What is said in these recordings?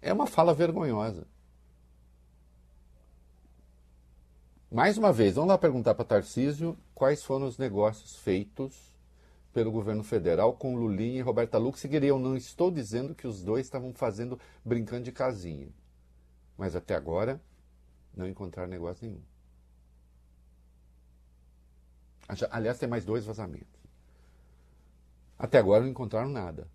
É uma fala vergonhosa. Mais uma vez, vamos lá perguntar para Tarcísio quais foram os negócios feitos pelo governo federal com Lulinha e Roberta Lux. Eu não estou dizendo que os dois estavam brincando de casinha. Mas até agora, não encontraram negócio nenhum. Aliás, tem mais 2 vazamentos. Até agora não encontraram nada.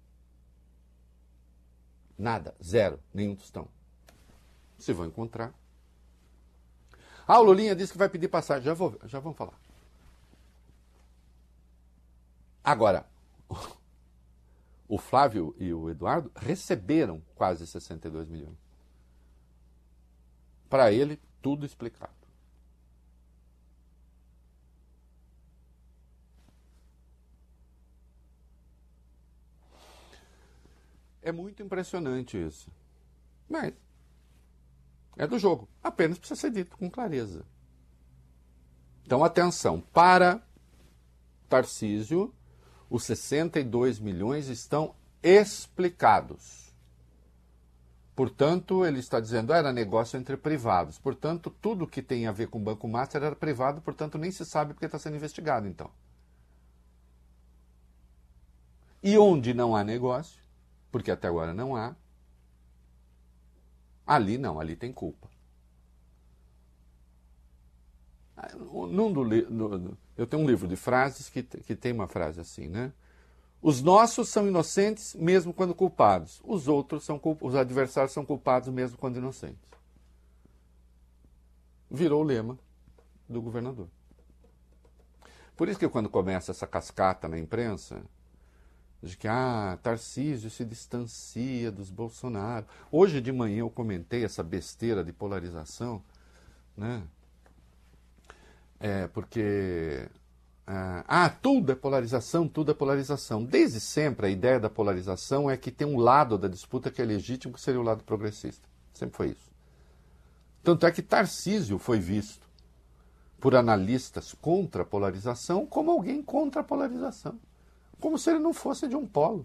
Nada. 0. Nenhum tostão. Se vão encontrar. O Lulinha disse que vai pedir passagem. Já vamos falar. Agora, o Flávio e o Eduardo receberam quase 62 milhões. Para ele, tudo explicado. É muito impressionante isso. Mas é do jogo. Apenas precisa ser dito com clareza. Então, atenção. Para Tarcísio, os 62 milhões estão explicados. Portanto, ele está dizendo, era negócio entre privados. Portanto, tudo que tem a ver com o Banco Master era privado, portanto, nem se sabe porque está sendo investigado, então. E onde não há negócio, porque até agora não há, ali não, ali tem culpa. Eu tenho um livro de frases que tem uma frase assim, né? Os nossos são inocentes mesmo quando culpados. Os adversários são culpados mesmo quando inocentes. Virou o lema do governador. Por isso que quando começa essa cascata na imprensa, de que Tarcísio se distancia dos Bolsonaro. Hoje de manhã eu comentei essa besteira de polarização, né? Porque tudo é polarização, tudo é polarização. Desde sempre a ideia da polarização é que tem um lado da disputa que é legítimo, que seria o lado progressista. Sempre foi isso. Tanto é que Tarcísio foi visto por analistas contra a polarização como alguém contra a polarização. Como se ele não fosse de um polo.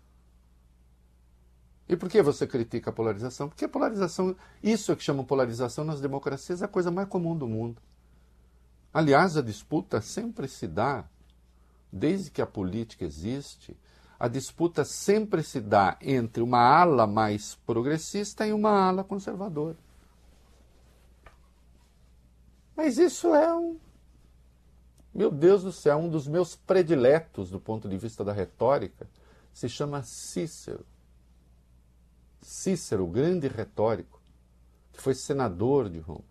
E por que você critica a polarização? Porque a polarização, isso que chamam polarização nas democracias, é a coisa mais comum do mundo. Aliás, a disputa sempre se dá, desde que a política existe, a disputa sempre se dá entre uma ala mais progressista e uma ala conservadora. Mas isso meu Deus do céu, um dos meus prediletos do ponto de vista da retórica se chama Cícero. Cícero, o grande retórico, que foi senador de Roma.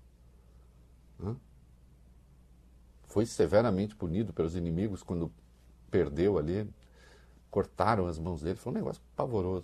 Foi severamente punido pelos inimigos quando perdeu ali, cortaram as mãos dele, foi um negócio pavoroso.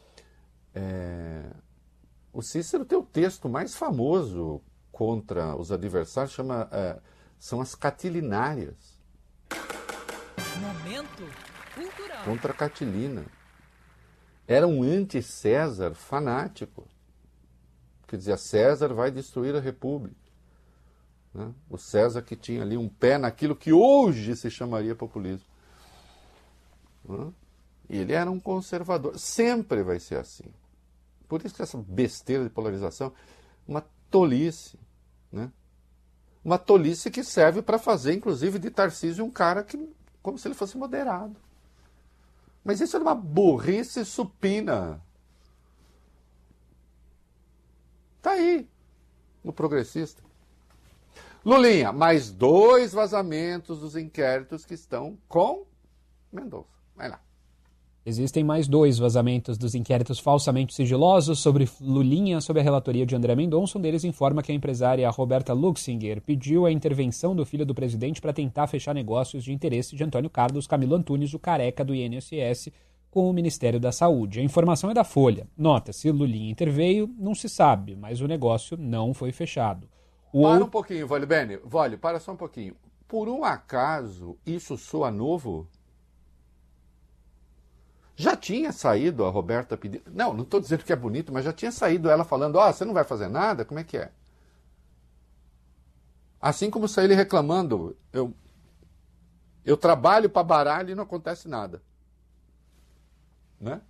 O Cícero tem o texto mais famoso contra os adversários, são as Catilinárias. Momento cultural. Contra Catilina. Era um anti-César fanático. Que dizia, César vai destruir a República. Né? O César que tinha ali um pé naquilo que hoje se chamaria populismo. Né? E ele era um conservador. Sempre vai ser assim. Por isso que essa besteira de polarização, uma tolice. Né? Uma tolice que serve para fazer, inclusive, de Tarcísio um cara como se ele fosse moderado. Mas isso é uma burrice supina. Está aí, no progressista. Lulinha, mais 2 vazamentos dos inquéritos que estão com Mendonça. Vai lá. Existem mais 2 vazamentos dos inquéritos falsamente sigilosos sobre Lulinha sob a relatoria de André Mendonça. Um deles informa que a empresária Roberta Luxinger pediu a intervenção do filho do presidente para tentar fechar negócios de interesse de Antônio Carlos Camilo Antunes, o careca do INSS, com o Ministério da Saúde. A informação é da Folha. Nota, se Lulinha interveio, não se sabe, mas o negócio não foi fechado. Para um pouquinho, Vólio Bene. Vólio, para só um pouquinho. Por um acaso, isso soa novo? Já tinha saído a Roberta pedindo... Não estou dizendo que é bonito, mas já tinha saído ela falando, você não vai fazer nada? Como é que é? Assim como saiu ele reclamando, eu trabalho para baralho e não acontece nada. Né?